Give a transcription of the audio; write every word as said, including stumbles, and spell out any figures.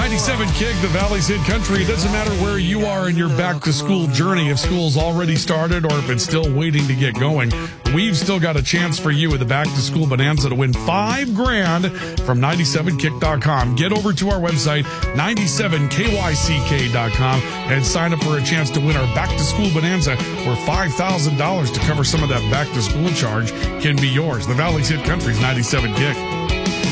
ninety-seven Kick, the Valley's Hit Country. It doesn't matter where you are in your back-to-school journey, if school's already started or if it's still waiting to get going. We've still got a chance for you with the back-to-school bonanza to win five grand from ninety-seven kick dot com. Get over to our website, ninety-seven K Y C K dot com, and sign up for a chance to win our back-to-school bonanza, where five thousand dollars to cover some of that back-to-school charge can be yours. The Valley's Hit Country's ninety-seven Kick.